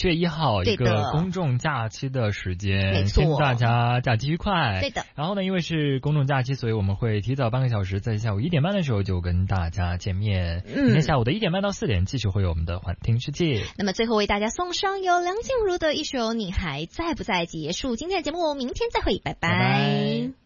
7月1号一个公众假期的时间， 没错， 祝大家假期愉快。 对的。 然后呢，因为是公众假期，所以我们会提早半个小时，在下午1点半的时候就跟大家见面。明天下午的1点半到4点，继续会有我们的环听世界。 那么最后为大家送上由梁静茹的一首《你还在不在》结束今天的节目，明天再会，拜拜。